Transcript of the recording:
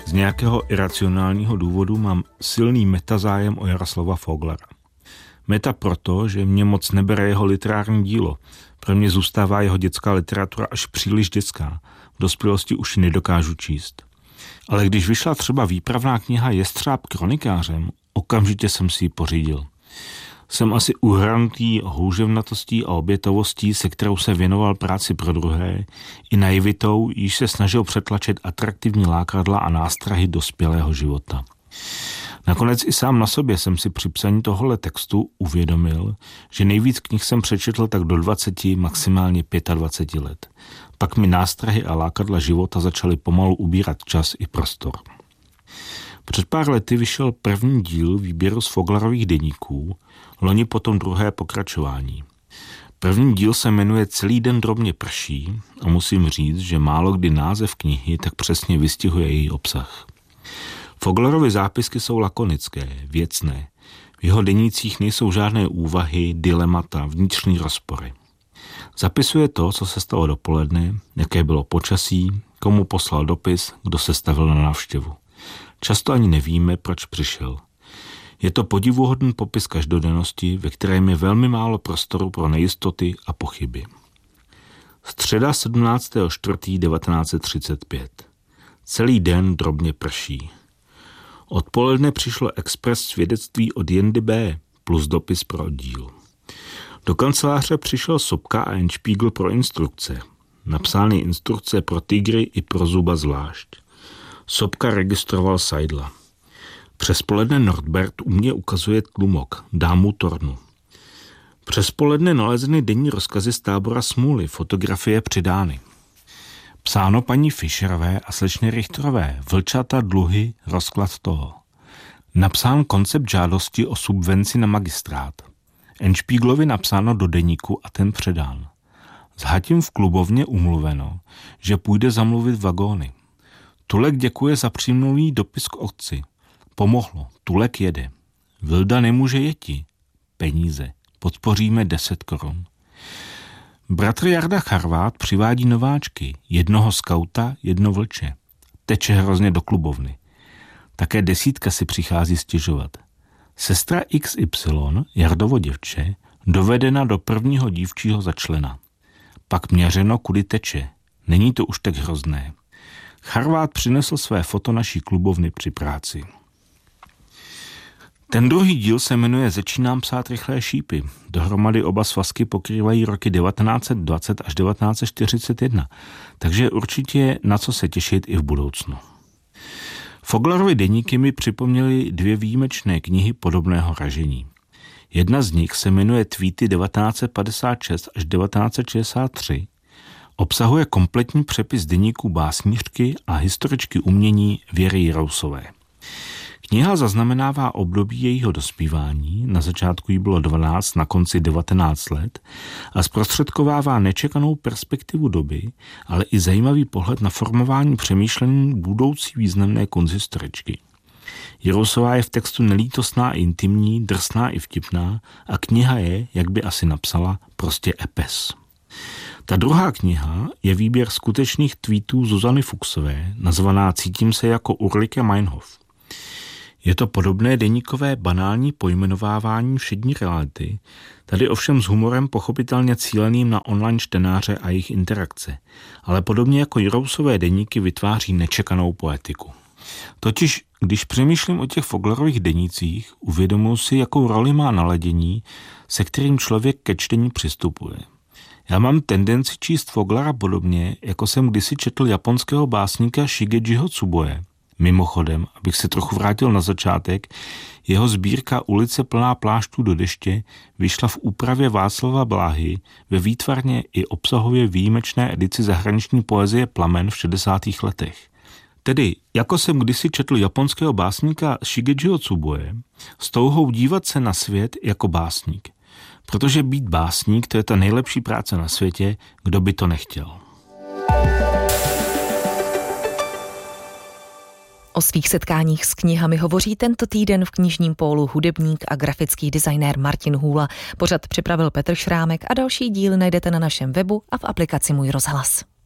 Z nějakého iracionálního důvodu mám silný metazájem o Jaroslava Foglara. Meta proto, že mě moc nebere jeho literární dílo. Pro mě zůstává jeho dětská literatura až příliš dětská. V dospělosti už ji nedokážu číst. Ale když vyšla třeba výpravná kniha Jestřáb kronikářem, okamžitě jsem si ji pořídil. Jsem asi uhranutý houževnatostí a obětavostí, se kterou se věnoval práci pro druhé, i naivitou, již se snažil přetlačit atraktivní lákadla a nástrahy dospělého života. Nakonec i sám na sobě jsem si při psaní tohohle textu uvědomil, že nejvíc knih jsem přečetl tak do 20, maximálně 25 let. Pak mi nástrahy a lákadla života začaly pomalu ubírat čas i prostor. Před pár lety vyšel první díl výběru z Foglarových deníků, loni potom druhé pokračování. První díl se jmenuje Celý den drobně prší a musím říct, že málo kdy název knihy tak přesně vystihuje její obsah. Foglarovy zápisky jsou lakonické, věcné. V jeho denících nejsou žádné úvahy, dilemata, vnitřní rozpory. Zapisuje to, co se stalo dopoledne, jaké bylo počasí, komu poslal dopis, kdo se stavil na návštěvu. Často ani nevíme, proč přišel. Je to podivuhodný popis každodennosti, ve kterém je velmi málo prostoru pro nejistoty a pochyby. Středa 17.4.1935. Celý den drobně prší. Odpoledne přišlo expres svědectví od Jendy B. plus dopis pro oddíl. Do kanceláře přišel Sobka a Endspiegel pro instrukce. Napsány instrukce pro tygry i pro Zuba zvlášť. Sobka registroval Seidla. Přes poledne Nordbert u mě ukazuje tlumok, dám mu tornu. Přes poledne nalezeny denní rozkazy z tábora Smůly, fotografie přidány. Psáno paní Fischerové a slečně Richterové, vlčata, dluhy, rozklad toho. Napsán koncept žádosti o subvenci na magistrát. Endspiegelovi napsáno do deníku a ten předán. S Hatím v klubovně umluveno, že půjde zamluvit vagóny. Tulek děkuje za přijmulý dopis k otci. Pomohlo, Tulek jede. Vilda nemůže jeti. Peníze. Podpoříme 10 korun. Bratr Jarda Charvát přivádí nováčky. Jednoho skauta, jedno vlče. Teče hrozně do klubovny. Také 10 si přichází stěžovat. Sestra XY, Jardovo děvče, dovedena do prvního dívčího začlena. Pak měřeno, kudy teče. Není to už tak hrozné. Charvát přinesl své foto naší klubovny při práci. Ten druhý díl se jmenuje Začínám psát rychlé šípy. Dohromady oba svazky pokrývají roky 1920 až 1941, takže určitě na co se těšit i v budoucnu. Foglarovy deníky mi připomněly 2 výjimečné knihy podobného ražení. Jedna z nich se jmenuje Tweety 1956 až 1963, obsahuje kompletní přepis deníků básnířky a historičky umění Věry Jirousové. Kniha zaznamenává období jejího dospívání, na začátku jí bylo 12, na konci 19 let a zprostředkovává nečekanou perspektivu doby, ale i zajímavý pohled na formování přemýšlení budoucí významné konzistoričky. Jirousová je v textu nelítostná i intimní, drsná i vtipná a kniha je, jak by asi napsala, prostě epes. Ta druhá kniha je výběr skutečných tweetů Zuzany Fuchsové, nazvaná Cítím se jako Ulrike Meinhof. Je to podobné deníkové banální pojmenovávání všední reality, tady ovšem s humorem pochopitelně cíleným na online čtenáře a jejich interakce, ale podobně jako Jirousové deníky vytváří nečekanou poetiku. Totiž, když přemýšlím o těch Foglarových denících, uvědomuji si, jakou roli má naladění, se kterým člověk ke čtení přistupuje. Já mám tendenci číst Foglara podobně, jako jsem kdysi četl japonského básníka Shigejiho Tsuboje. Mimochodem, abych se trochu vrátil na začátek, jeho sbírka Ulice plná pláštů do deště vyšla v úpravě Václava Bláhy ve výtvarně i obsahově výjimečné edici zahraniční poezie Plamen v 60. letech. Tedy, jako jsem kdysi četl japonského básníka Shigejiho Tsuboje, s touhou dívat se na svět jako básník. Protože být básník, to je ta nejlepší práce na světě, kdo by to nechtěl. O svých setkáních s knihami hovoří tento týden v knižním pólu hudebník a grafický designér Martin Hůla. Pořad připravil Petr Šrámek a další díl najdete na našem webu a v aplikaci Můj rozhlas.